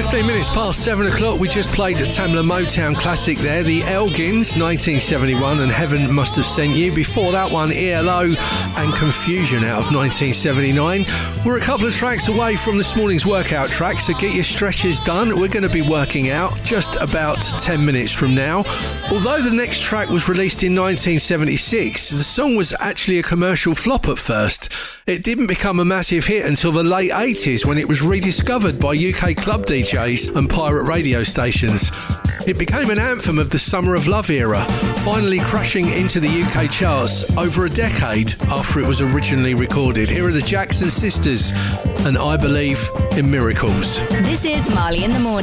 15 minutes past 7 o'clock. We just played the Tamla Motown classic there, the Elgins, 1971, and Heaven Must Have Sent You. Before that one, ELO and Confusion out of 1979. We're a couple of tracks away from this morning's workout track, so get your stretches done. We're going to be working out just about 10 minutes from now. Although the next track was released in 1976, the song was actually a commercial flop at first. It didn't become a massive hit until the late 80s when it was rediscovered by UK club DJs and pirate radio stations. It became an anthem of the Summer of Love era, finally crashing into the UK charts over a decade after it was originally recorded. Here are the Jackson Sisters and I Believe in Miracles. This is Marley in the Morning.